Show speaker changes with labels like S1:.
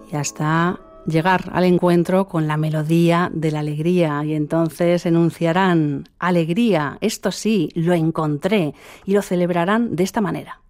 S1: y hasta llegar al encuentro con la melodía de la alegría, y entonces enunciarán: alegría, esto sí, lo encontré, y lo celebrarán de esta manera.